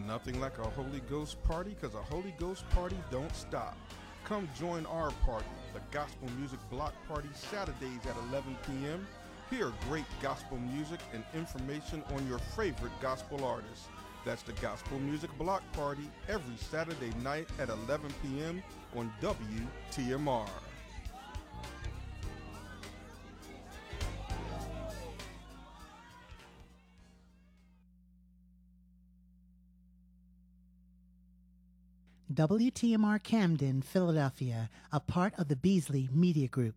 Nothing like a Holy Ghost party, because a Holy Ghost party don't stop. Come join our party, the Gospel Music Block Party, Saturdays at 11 p.m. Hear great gospel music and information on your favorite gospel artists. That's the Gospel Music Block Party every Saturday night at 11 p.m. on WTMR. WTMR Camden, Philadelphia, a part of the Beasley Media Group,